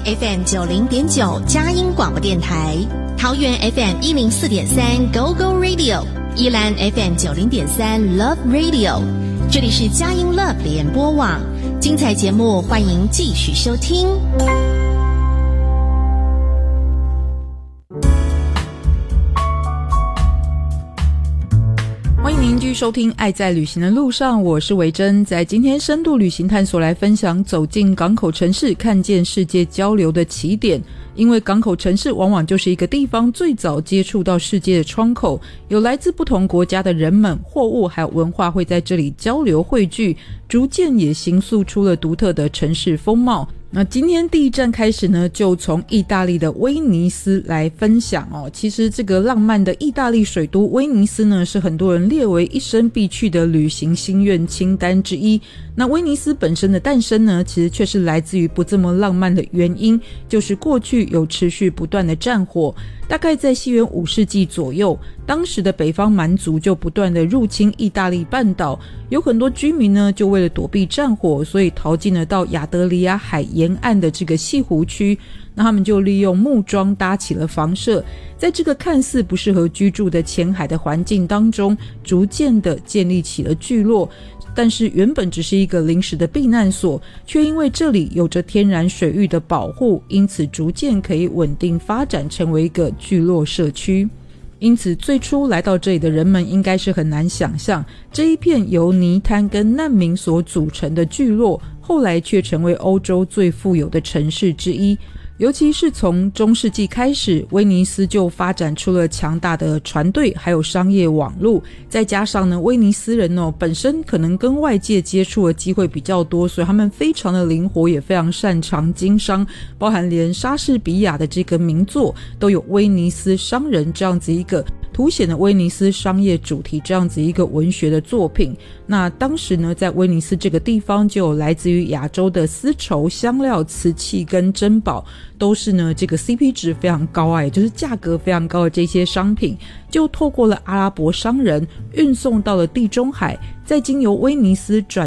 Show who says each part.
Speaker 1: FM 90.9佳音广播电台，桃园 FM 104.3 Go Go Radio， 宜兰 FM 90.3 Love Radio， 这里是佳音 Love 联播网，精彩节目欢迎继续收听。
Speaker 2: 欢迎您继续收听《爱在旅行的路上》，我是维珍。在今天深度旅行探索来分享走进港口城市，看见世界交流的起点。因为港口城市往往就是一个地方最早接触到世界的窗口，有来自不同国家的人们、货物还有文化会在这里交流汇聚，逐渐也形塑出了独特的城市风貌。那今天第一站开始呢，就从意大利的威尼斯来分享哦。其实这个浪漫的意大利水都威尼斯呢，是很多人列为一生必去的旅行心愿清单之一。那威尼斯本身的诞生呢，其实却是来自于不这么浪漫的原因，就是过去有持续不断的战火。大概在西元5世纪左右，当时的北方蛮族就不断的入侵意大利半岛，有很多居民呢就为了躲避战火，所以逃进了到亚得里亚海沿岸的这个西湖区。那他们就利用木桩搭起了房舍，在这个看似不适合居住的浅海的环境当中，逐渐的建立起了聚落。但是原本只是一个临时的避难所，却因为这里有着天然水域的保护，因此逐渐可以稳定发展成为一个聚落社区。因此最初来到这里的人们应该是很难想象，这一片由泥滩跟难民所组成的聚落，后来却成为欧洲最富有的城市之一。尤其是从中世纪开始，威尼斯就发展出了强大的船队还有商业网络，再加上呢，威尼斯人本身可能跟外界接触的机会比较多，所以他们非常的灵活，也非常擅长经商，包含连莎士比亚的这个名作都有威尼斯商人这样子一个凸显了威尼斯商业主题这样子一个文学的作品。那当时呢，在威尼斯这个地方就有来自于亚洲的丝绸、香料、瓷器跟珍宝，都是呢这个 CP 值非常高也就是价格非常高的这些商品，就透过了阿拉伯商人运送到了地中海，再经由威尼斯转